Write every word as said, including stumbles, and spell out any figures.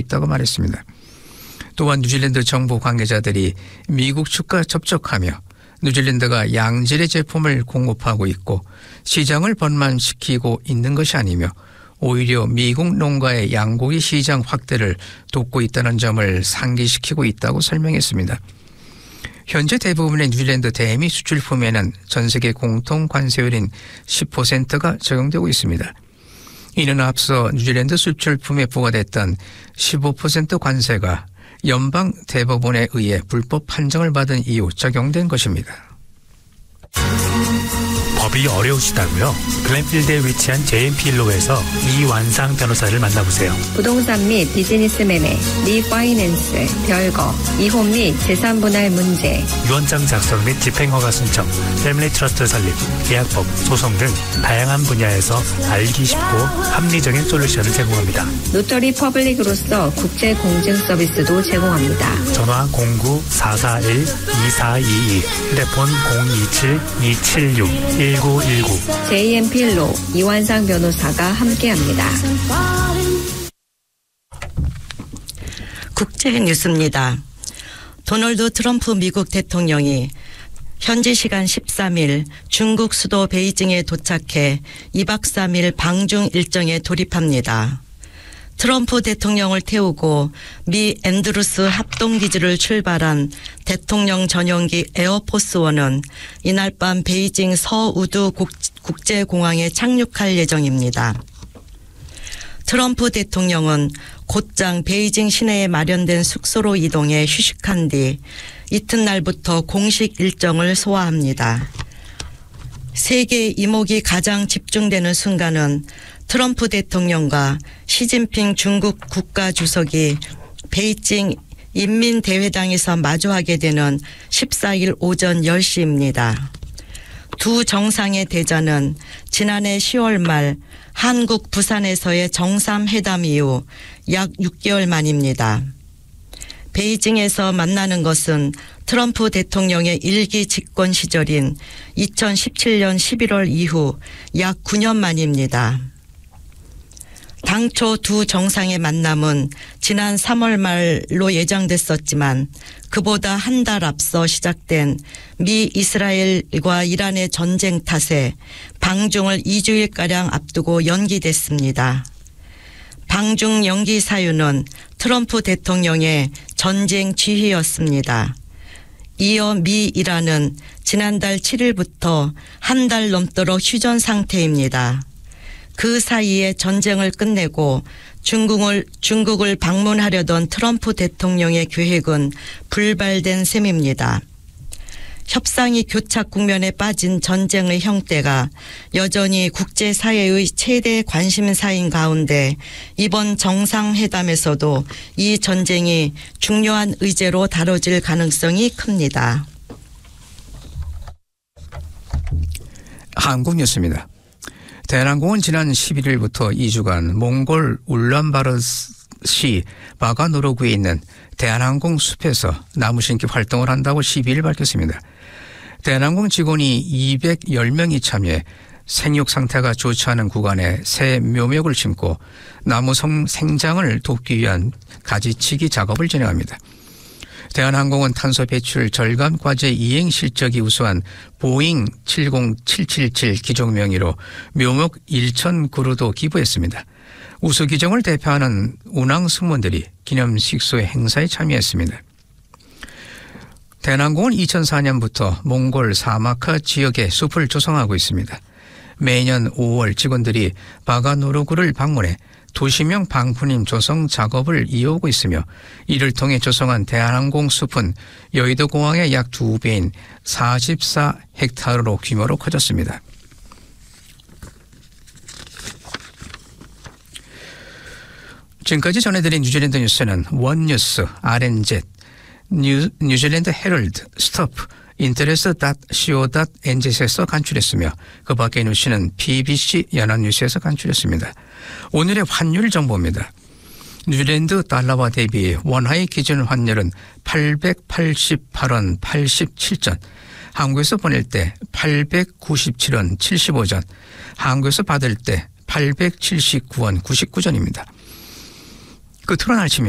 있다고 말했습니다. 또한 뉴질랜드 정부 관계자들이 미국 측과 접촉하며 뉴질랜드가 양질의 제품을 공급하고 있고 시장을 번만시키고 있는 것이 아니며 오히려 미국 농가의 양고기 시장 확대를 돕고 있다는 점을 상기시키고 있다고 설명했습니다. 현재 대부분의 뉴질랜드 대미 수출품에는 전 세계 공통 관세율인 십 퍼센트가 적용되고 있습니다. 이는 앞서 뉴질랜드 수출품에 부과됐던 십오 퍼센트 관세가 연방 대법원에 의해 불법 판정을 받은 이후 적용된 것입니다. 법이 어려우시다고요? 글렌필드에 위치한 제이엠필로에서 이완상 변호사를 만나보세요. 부동산 및 비즈니스 매매, 리파이낸스, 별거, 이혼 및 재산 분할 문제, 유언장 작성 및 집행허가 신청, 패밀리 트러스트 설립, 계약법, 소송 등 다양한 분야에서 알기 쉽고 합리적인 솔루션을 제공합니다. 노터리 퍼블릭으로서 국제 공증 서비스도 제공합니다. 전화 공구 사사일 이사이이, 휴대폰 공이칠 이칠육 일구일구. 제이엠필로 이완상 변호사가 함께합니다. 국제 뉴스입니다. 도널드 트럼프 미국 대통령이 현지 시간 십삼 일 중국 수도 베이징에 도착해 이 박 삼 일 방중 일정에 돌입합니다. 트럼프 대통령을 태우고 미 앤드루스 합동기지를 출발한 대통령 전용기 에어포스원은 이날 밤 베이징 서우두 국제공항에 착륙할 예정입니다. 트럼프 대통령은 곧장 베이징 시내에 마련된 숙소로 이동해 휴식한 뒤 이튿날부터 공식 일정을 소화합니다. 세계 이목이 가장 집중되는 순간은 트럼프 대통령과 시진핑 중국 국가주석이 베이징 인민대회당에서 마주하게 되는 십사 일 오전 열 시입니다. 두 정상의 대전은 지난해 시월 말 한국 부산에서의 정상회담 이후 약 육 개월 만입니다. 베이징에서 만나는 것은 트럼프 대통령의 일기 집권 시절인 이천십칠 년 십일월 이후 약 구 년 만입니다. 당초 두 정상의 만남은 지난 삼월 말로 예정됐었지만 그보다 한 달 앞서 시작된 미 이스라엘과 이란의 전쟁 탓에 방중을 이 주일가량 앞두고 연기됐습니다. 방중 연기 사유는 트럼프 대통령의 전쟁 지휘였습니다. 이어 미 이란은 지난달 칠 일부터 한 달 넘도록 휴전 상태입니다. 그 사이에 전쟁을 끝내고 중국을, 중국을 방문하려던 트럼프 대통령의 계획은 불발된 셈입니다. 협상이 교착 국면에 빠진 전쟁의 형태가 여전히 국제사회의 최대 관심사인 가운데 이번 정상회담에서도 이 전쟁이 중요한 의제로 다뤄질 가능성이 큽니다. 한국 뉴스입니다. 대한항공은 지난 십일 일부터 이 주간 몽골 울란바토르시 바가누르구에 있는 대한항공 숲에서 나무심기 활동을 한다고 십이 일 밝혔습니다. 대한항공 직원이 이백십 명이 참여해 생육 상태가 좋지 않은 구간에 새 묘목을 심고 나무 생장을 돕기 위한 가지치기 작업을 진행합니다. 대한항공은 탄소 배출 절감 과제 이행 실적이 우수한 보잉 칠공칠칠칠 기종 명의로 묘목 천 그루도 기부했습니다. 우수 기종을 대표하는 운항 승무원들이 기념식소의 행사에 참여했습니다. 대한항공은 이천사 년부터 몽골 사마카 지역에 숲을 조성하고 있습니다. 매년 오월 직원들이 바가누르구를 방문해 도시명 방풍림 조성 작업을 이어오고 있으며 이를 통해 조성한 대한항공 숲은 여의도 공항의 약 두 배인 사십사 헥타르로 규모로 커졌습니다. 지금까지 전해드린 뉴질랜드 뉴스는 원뉴스, 알엔젯, 뉴, 뉴질랜드 헤럴드, 스토프, 인터레스 닷씨오 닷엔젯에서 간추렸으며 그 밖의 뉴스는 비비씨 연합뉴스에서 간추렸습니다. 오늘의 환율 정보입니다. 뉴질랜드 달러와 대비 원화의 기준 환율은 팔백팔십팔 원 팔십칠 전, 한국에서 보낼 때 팔백구십칠 원 칠십오 전, 한국에서 받을 때 팔백칠십구 원 구십구 전입니다. 끝으로 날씨입니다.